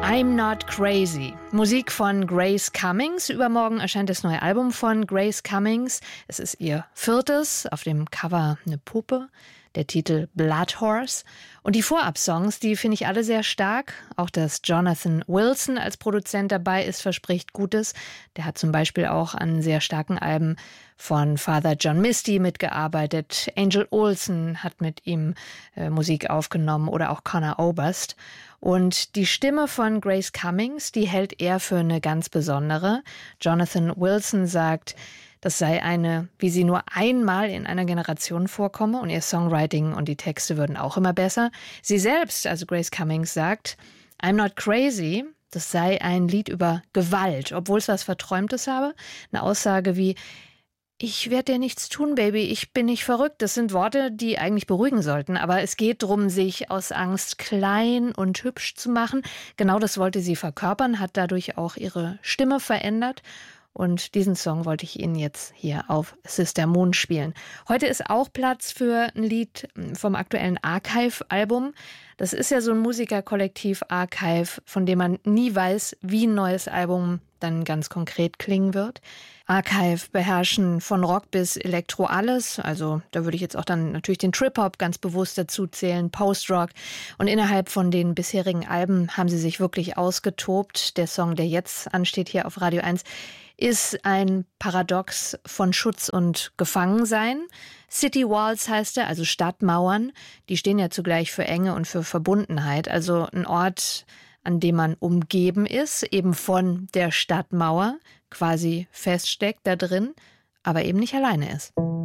I'm Not Crazy. Musik von Grace Cummings. Übermorgen erscheint das neue Album von Grace Cummings. Es ist ihr 4. Auf dem Cover eine Puppe. Der Titel Blood Horse. Und die Vorab-Songs, die finde ich alle sehr stark. Auch dass Jonathan Wilson als Produzent dabei ist, verspricht Gutes. Der hat zum Beispiel auch an sehr starken Alben von Father John Misty mitgearbeitet. Angel Olsen hat mit ihm Musik aufgenommen oder auch Conor Oberst. Und die Stimme von Grace Cummings, die hält er für eine ganz besondere. Jonathan Wilson sagt, das sei eine, wie sie nur einmal in einer Generation vorkomme, und ihr Songwriting und die Texte würden auch immer besser. Sie selbst, also Grace Cummings, sagt, I'm Not Crazy, das sei ein Lied über Gewalt, obwohl es was Verträumtes habe. Eine Aussage wie, ich werde dir nichts tun, Baby, ich bin nicht verrückt. Das sind Worte, die eigentlich beruhigen sollten, aber es geht darum, sich aus Angst klein und hübsch zu machen. Genau das wollte sie verkörpern, hat dadurch auch ihre Stimme verändert. Und diesen Song wollte ich Ihnen jetzt hier auf Sister Moon spielen. Heute ist auch Platz für ein Lied vom aktuellen Archive-Album. Das ist ja so ein Musikerkollektiv Archive, von dem man nie weiß, wie ein neues Album dann ganz konkret klingen wird. Archive beherrschen von Rock bis Elektro alles. Also da würde ich jetzt auch dann natürlich den Trip-Hop ganz bewusst dazu zählen, Post-Rock. Und innerhalb von den bisherigen Alben haben sie sich wirklich ausgetobt. Der Song, der jetzt ansteht hier auf Radio 1, ist ein Paradox von Schutz und Gefangensein. City Walls heißt er, also Stadtmauern. Die stehen ja zugleich für Enge und für Verbundenheit. Also ein Ort, an dem man umgeben ist, eben von der Stadtmauer, quasi feststeckt da drin, aber eben nicht alleine ist.